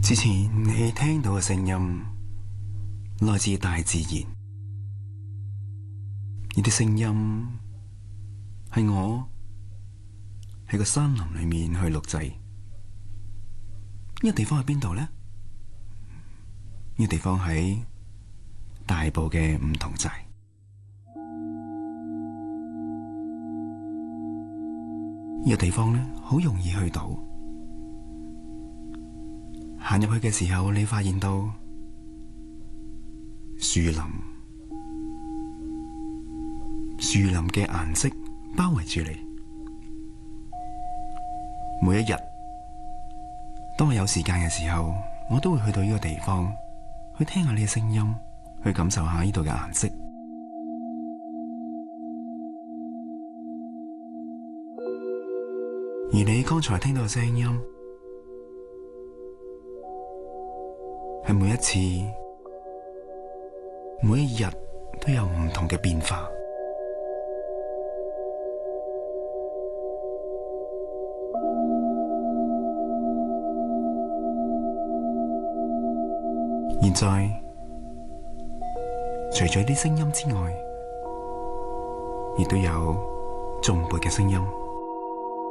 之前你聽到嘅聲音來自大自然，呢啲聲音係我喺個山林裏面去錄製。呢個地方喺邊度呢？呢個地方喺大埔嘅梧桐寨。呢個地方呢，好容易去到。行入去嘅時候，你發現到樹林嘅顏色包圍住你。每一日，當我有時間嘅時候，我都會去到呢個地方，去聽下呢個聲音，去感受下呢度嘅顏色。而你剛才聽到嘅聲音，係每一次、每一日都有唔同嘅變化。現在，除咗啲聲音之外，亦都有頌缽嘅聲音。